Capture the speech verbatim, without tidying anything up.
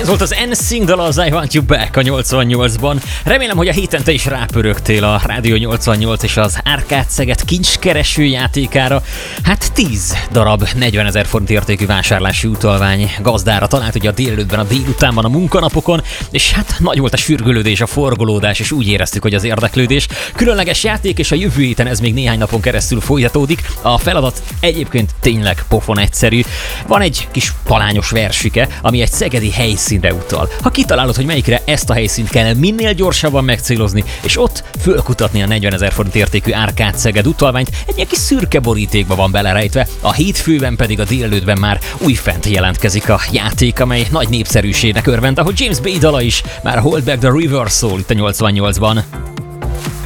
volt az en sync dal, az I Want You Back a nyolcvannyolcban. Remélem, hogy a héten te is rápörögtél a Rádió nyolcvannyolc és az Árkád Szeged kincskereső játékára. Hát tíz darab negyvenezer forint értékű vásárlási utalvány gazdára talált ugye a délelőttben, a délutánban, a munkanapokon, és hát nagy volt a sürgölődés, a forgolódás, és úgy éreztük, hogy az érdeklődés. Különleges játék, és a jövő héten ez még néhány napon keresztül folytatódik. A feladat egyébként tényleg pofon egyszerű. Van egy kis palányos versike, ami egy szegedi helyszínre utal. Ha kitalálod, hogy melyikre, ezt a helyszínt kell minél gyorsabban megcélozni, és ott fölkutatni a negyvenezer forint értékű Árkád Szeged utalványt, egy ilyen kis szürke borítékba van belerejtve, a hétfőben pedig a délelőttben már újfent jelentkezik a játék, amely nagy népszerűségnek örvend, ahogy James Bay dala is, már Hold Back the River szól itt a nyolcvannyolcban.